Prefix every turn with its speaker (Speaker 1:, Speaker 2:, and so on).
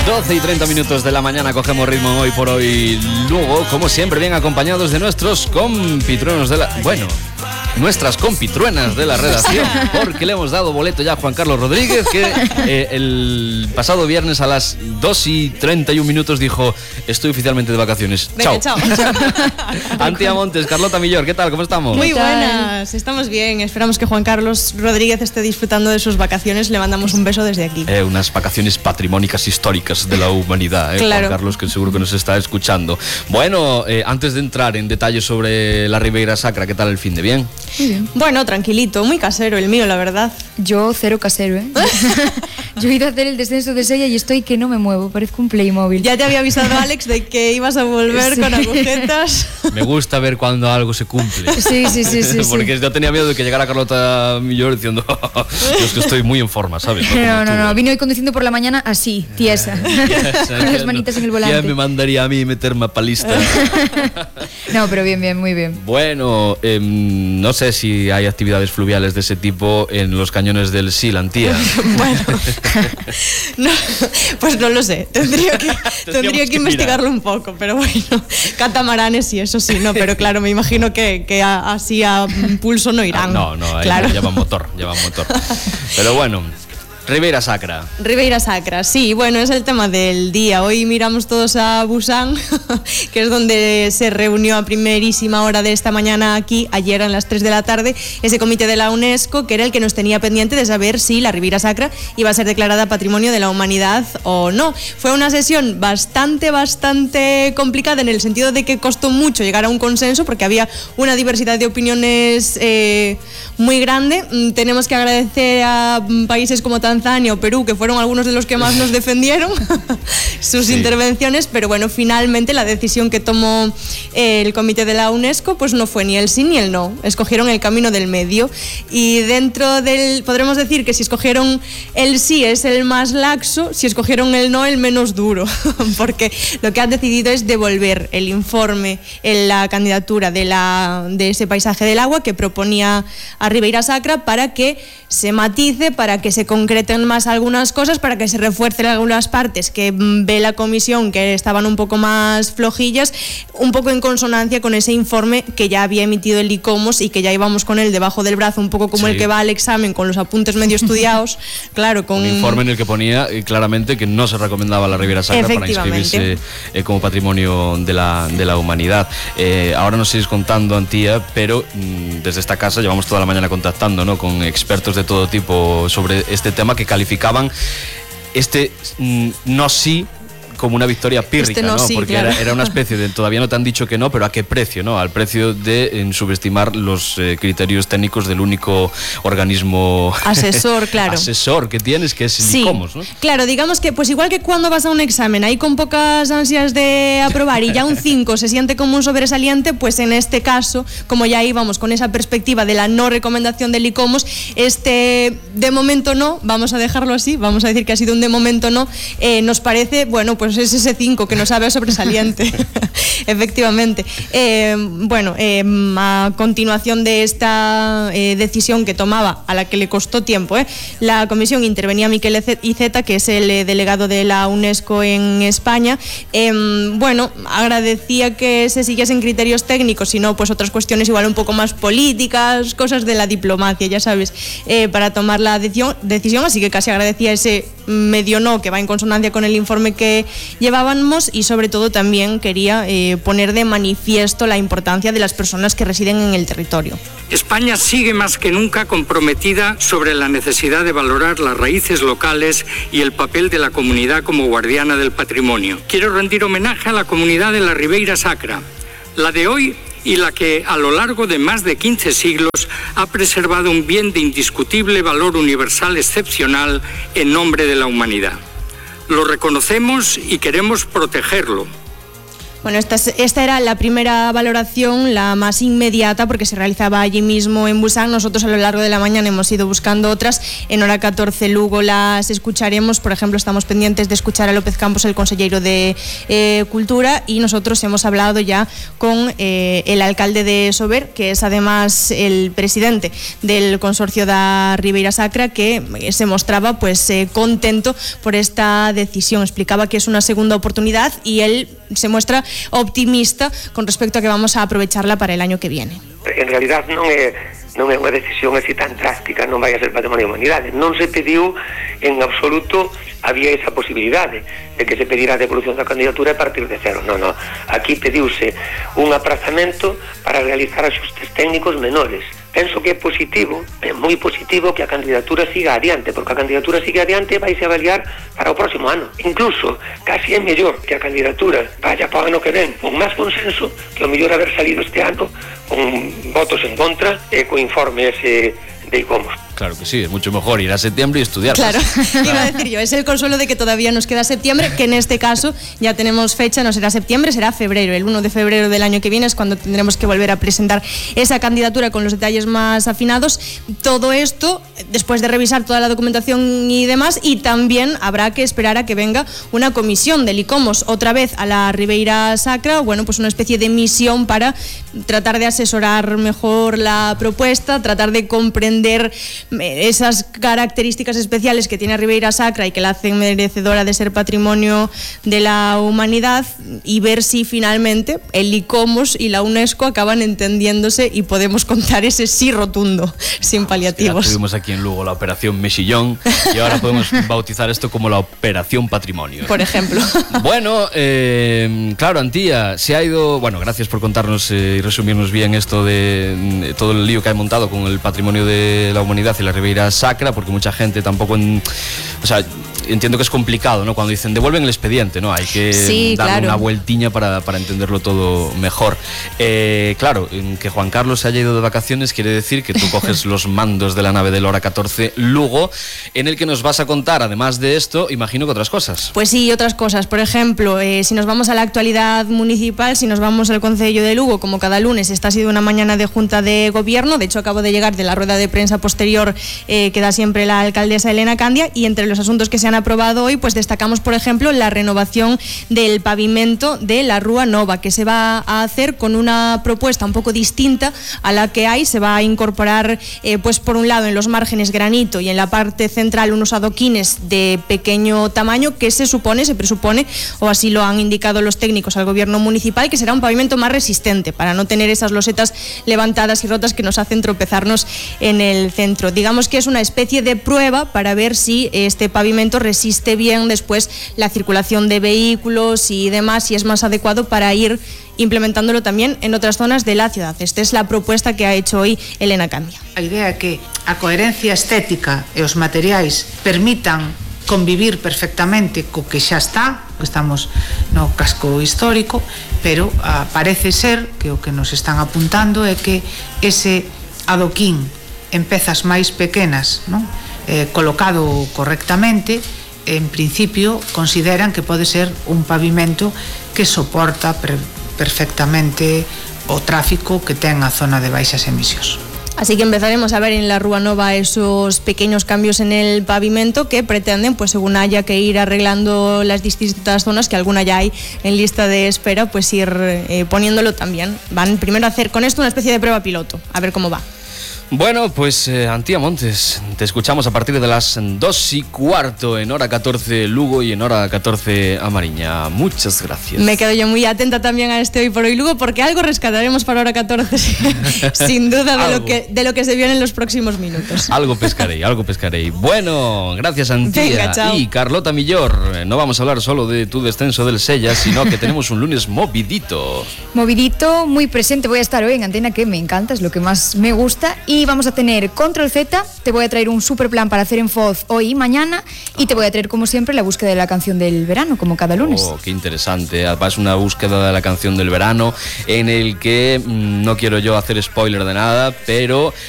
Speaker 1: 12:30 de la mañana cogemos ritmo hoy por hoy. Luego, como siempre, bien acompañados de nuestros compitruenos de la... Bueno, nuestras compitruenas de la redacción, porque le hemos dado boleto ya a Juan Carlos Rodríguez, que el pasado viernes a las 2:31 dijo: estoy oficialmente de vacaciones.
Speaker 2: Venga,
Speaker 1: chao.
Speaker 2: chao.
Speaker 1: Antía Montes, Carlota Millor, ¿qué tal? ¿Cómo estamos?
Speaker 2: Muy buenas, estamos bien. Esperamos que Juan Carlos Rodríguez esté disfrutando de sus vacaciones. Le mandamos un beso desde aquí.
Speaker 1: Unas vacaciones patrimónicas históricas de la humanidad,
Speaker 2: claro.
Speaker 1: Juan Carlos, que seguro que nos está escuchando. Bueno, antes de entrar en detalles sobre la Ribeira Sacra, ¿qué tal el fin de bien?
Speaker 2: Muy bien. Bueno, tranquilito, muy casero el mío, la verdad.
Speaker 3: Yo cero casero, ¿eh? Yo he ido a hacer el descenso de Sella y estoy que no me muevo, parezco un Playmobil.
Speaker 2: Ya te había avisado Alex de que ibas a volver
Speaker 3: sí.
Speaker 2: Con agujetas.
Speaker 1: Me gusta ver cuando algo se cumple.
Speaker 3: Sí.
Speaker 1: Porque yo tenía miedo de que llegara Carlota Millor diciendo: yo es que estoy muy en forma, ¿sabes?
Speaker 3: No, vine hoy conduciendo por la mañana así, tiesa. Con las manitas en el volante.
Speaker 1: Ya me mandaría a mí meterme a palista.
Speaker 3: No, pero bien, muy bien.
Speaker 1: Bueno, no sé si hay actividades fluviales de ese tipo en los cañones del Sil, Antía.
Speaker 2: Bueno, no, pues no lo sé. Tendría que investigarlo un poco, pero bueno, catamaranes y eso sí, no, pero claro, me imagino que así a pulso no irán.
Speaker 1: No,
Speaker 2: claro.
Speaker 1: llevan motor. Pero bueno, Ribeira Sacra.
Speaker 2: Ribeira Sacra, sí, bueno, es el tema del día. Hoy miramos todos a Busan, que es donde se reunió a primerísima hora de esta mañana aquí, ayer a las 3 de la tarde, ese comité de la UNESCO, que era el que nos tenía pendiente de saber si la Ribeira Sacra iba a ser declarada Patrimonio de la Humanidad o no. Fue una sesión bastante complicada, en el sentido de que costó mucho llegar a un consenso, porque había una diversidad de opiniones muy grande. Tenemos que agradecer a países como Tanzania o Perú, que fueron algunos de los que más nos defendieron sus intervenciones, pero bueno, finalmente la decisión que tomó el comité de la UNESCO pues no fue ni el sí ni el no, escogieron el camino del medio, y dentro del, podremos decir que si escogieron el sí es el más laxo, si escogieron el no el menos duro, porque lo que han decidido es devolver el informe en la candidatura de ese paisaje del agua que proponía a Ribeira Sacra, para que se matice, para que se concreten más algunas cosas, para que se refuercen algunas partes que ve la comisión que estaban un poco más flojillas, un poco en consonancia con ese informe que ya había emitido el ICOMOS y que ya íbamos con él debajo del brazo, un poco como el que va al examen con los apuntes medio estudiados, claro, con un
Speaker 1: informe en el que ponía claramente que no se recomendaba la Ribeira Sacra para inscribirse como Patrimonio de la Humanidad. Ahora nos seguís contando, Antía, pero desde esta casa llevamos toda la mañana contactando, ¿no?, con expertos de todo tipo sobre este tema, que calificaban no sí como una victoria pírrica, ¿no?
Speaker 2: Sí,
Speaker 1: porque
Speaker 2: claro.
Speaker 1: era una especie de, todavía no te han dicho que no, pero ¿a qué precio, no? Al precio de subestimar los criterios técnicos del único organismo
Speaker 2: asesor, claro.
Speaker 1: asesor que tienes, que es el ICOMOS, ¿no?
Speaker 2: Claro, digamos que pues igual que cuando vas a un examen ahí con pocas ansias de aprobar y ya un 5 se siente como un sobresaliente, pues en este caso, como ya íbamos con esa perspectiva de la no recomendación del ICOMOS, de momento no, vamos a dejarlo así, vamos a decir que ha sido un de momento no, nos parece, bueno, pues es ese 5 que nos sabe a sobresaliente. Efectivamente. A continuación de esta decisión que tomaba, a la que le costó tiempo, la comisión, intervenía Miquel Iceta, que es el delegado de la UNESCO en España. Agradecía que se siguiesen criterios técnicos, sino pues otras cuestiones igual un poco más políticas, cosas de la diplomacia, ya sabes, para tomar la decisión, así que casi agradecía ese medio no, que va en consonancia con el informe que llevábamos, y sobre todo también quería poner de manifiesto la importancia de las personas que residen en el territorio.
Speaker 4: España sigue más que nunca comprometida sobre la necesidad de valorar las raíces locales y el papel de la comunidad como guardiana del patrimonio. Quiero rendir homenaje a la comunidad de la Ribeira Sacra, la de hoy y la que a lo largo de más de 15 siglos ha preservado un bien de indiscutible valor universal excepcional en nombre de la humanidad. Lo reconocemos y queremos protegerlo.
Speaker 2: Bueno, esta era la primera valoración, la más inmediata, porque se realizaba allí mismo en Busán. Nosotros a lo largo de la mañana hemos ido buscando otras. En hora 14 Lugo las escucharemos. Por ejemplo, estamos pendientes de escuchar a López Campos, el consellero de Cultura, y nosotros hemos hablado ya con el alcalde de Sober, que es además el presidente del consorcio da Ribeira Sacra, que se mostraba pues contento por esta decisión. Explicaba que es una segunda oportunidad y él se muestra optimista con respecto a que vamos a aprovecharla para el año que viene.
Speaker 5: En realidad non é unha decisión así tan drástica, non vai a ser patrimonio da humanidade. Non se pediu en absoluto, había esa posibilidade de que se pedira a devolución da candidatura a partir de cero. Non. Aquí pediuse un aprazamento para realizar axustes técnicos menores. Penso que é positivo, é moi positivo que a candidatura siga adiante, porque a candidatura siga adiante e vaise avaliar para o próximo ano. Incluso, casi é mellor que a candidatura vaya para o ano que ven con máis consenso que o mellor haber salido este ano con votos en contra e co informe ese de ICOMOS.
Speaker 1: Claro que sí, es mucho mejor ir a septiembre y estudiar.
Speaker 2: Claro, iba a decir yo, es el consuelo de que todavía nos queda septiembre, que en este caso ya tenemos fecha, no será septiembre, será febrero. El 1 de febrero del año que viene es cuando tendremos que volver a presentar esa candidatura con los detalles más afinados. Todo esto, después de revisar toda la documentación y demás, y también habrá que esperar a que venga una comisión del ICOMOS otra vez a la Ribeira Sacra, bueno, pues una especie de misión para tratar de asesorar mejor la propuesta, tratar de comprender esas características especiales que tiene Ribeira Sacra y que la hacen merecedora de ser patrimonio de la humanidad, y ver si finalmente el ICOMOS y la UNESCO acaban entendiéndose y podemos contar ese sí rotundo, sin paliativos.
Speaker 1: Ya tuvimos aquí en Lugo la Operación Mexillón y ahora podemos bautizar esto como la Operación Patrimonio.
Speaker 2: Por ejemplo.
Speaker 1: Bueno, claro, Antía, se ha ido... Bueno, gracias por contarnos y resumirnos bien esto de todo el lío que ha montado con el patrimonio de la humanidad y la Ribeira Sacra, porque mucha gente tampoco... o sea, entiendo que es complicado, ¿no? Cuando dicen devuelven el expediente, ¿no? Hay que darle una vueltiña para entenderlo todo mejor. Claro, que Juan Carlos se haya ido de vacaciones quiere decir que tú coges los mandos de la nave del hora 14 Lugo, en el que nos vas a contar, además de esto, imagino que otras cosas.
Speaker 2: Pues sí, otras cosas. Por ejemplo, si nos vamos a la actualidad municipal, si nos vamos al Concello de Lugo, como cada lunes, esta ha sido una mañana de Junta de Gobierno. De hecho, acabo de llegar de la rueda de prensa posterior que da siempre la alcaldesa Elena Candia, y entre los asuntos que se han aprobado hoy, pues destacamos, por ejemplo, la renovación del pavimento de la Rúa Nova, que se va a hacer con una propuesta un poco distinta a la que hay. Se va a incorporar, pues por un lado, en los márgenes granito y en la parte central unos adoquines de pequeño tamaño que se presupone, o así lo han indicado los técnicos al gobierno municipal, que será un pavimento más resistente para no tener esas losetas levantadas y rotas que nos hacen tropezarnos en el centro. Digamos que es una especie de prueba para ver si este pavimento resiste bien después la circulación de vehículos y demás, y es más adecuado para ir implementándolo también en otras zonas de la ciudad. Esta es la propuesta que ha hecho hoy Elena Candia.
Speaker 6: A idea é que a coherencia estética e os materiais permitan convivir perfectamente co que xa está, que estamos no casco histórico, pero parece ser que o que nos están apuntando é que ese adoquín en pezas máis pequenas, non? Colocado correctamente, en principio consideran que pode ser un pavimento que soporta perfectamente o tráfico que ten a zona de baixas emisións.
Speaker 2: Así que empezaremos a ver en la Rúa Nova esos pequeños cambios en el pavimento que pretenden, pues según haya que ir arreglando las distintas zonas, que alguna ya hay en lista de espera, pues ir poniéndolo también. Van primero a hacer con esto una especie de prueba piloto, a ver cómo va.
Speaker 1: Bueno, pues Antía Montes, te escuchamos a partir de las 2:15 en hora 14 Lugo y en hora 14 a Mariña. Muchas gracias.
Speaker 2: Me quedo yo muy atenta también a este Hoy por Hoy Lugo, porque algo rescataremos para hora 14, sin duda, de lo que se viene en los próximos minutos.
Speaker 1: Algo pescaré. Bueno, gracias Antía.
Speaker 2: Venga,
Speaker 1: y Carlota Millor, no vamos a hablar solo de tu descenso del Sella, sino que tenemos un lunes movidito.
Speaker 3: Movidito, muy presente. Voy a estar hoy en Antena, que me encanta, es lo que más me gusta. Y vamos a tener Control Z, te voy a traer un super plan para hacer en Foz hoy y mañana, y te voy a traer, como siempre, la búsqueda de la canción del verano, como cada lunes.
Speaker 1: Oh, qué interesante. Además, una búsqueda de la canción del verano en el que no quiero yo hacer spoiler de nada, pero